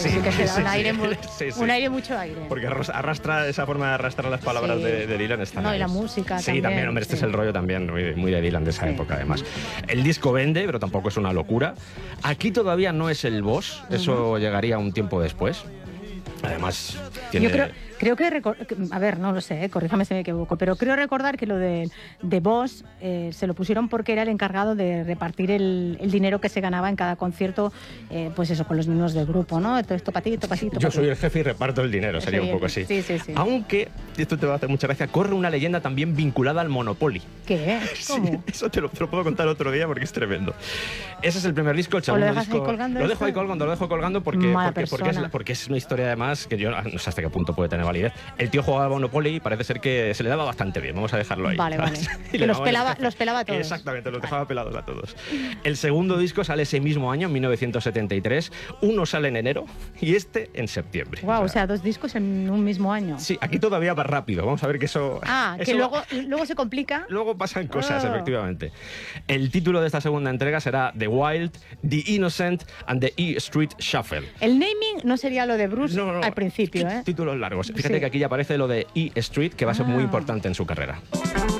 sí que se da un aire, un aire, mucho aire. Porque arrastra esa forma de arrastrar las palabras de Dylan. Está no, y la música también. Sí, también, hombre, este es el rollo también muy de Dylan de esa época, además. El disco vende, pero tampoco es una locura. Aquí todavía no es el boss, eso llegaría un tiempo después. Además, tiene... Yo creo que, a ver, no lo sé, corríjame si me equivoco, pero creo recordar que lo de Boss se lo pusieron porque era el encargado de repartir el dinero que se ganaba en cada concierto, pues eso, con los miembros del grupo, ¿no? Esto para ti, esto para ti. Yo soy el jefe y reparto el dinero, sería un poco así. Sí. Aunque, y esto te va a hacer mucha gracia, corre una leyenda también vinculada al Monopoly. ¿Qué? ¿Cómo? Sí, eso te lo puedo contar otro día porque es tremendo. Ese es el primer disco, el segundo disco... Lo dejo ahí colgando porque es una historia además que yo no sé hasta qué punto puede tener validez. El tío jugaba a Monopoly y parece ser que se le daba bastante bien, vamos a dejarlo ahí. Vale. Que los pelaba a todos. Exactamente, los dejaba pelados a todos. El segundo disco sale ese mismo año, en 1973. Uno sale en enero y este en septiembre. Wow, o sea, 2 discos en un mismo año. Sí, aquí todavía va rápido. Vamos a ver que eso... que luego se complica. Luego pasan cosas, efectivamente. El título de esta segunda entrega será The Wild, The Innocent and the E Street Shuffle. El naming no sería lo de Bruce al principio, ¿eh? Títulos largos. Fíjate que aquí ya aparece lo de E Street, que va a ser muy importante en su carrera.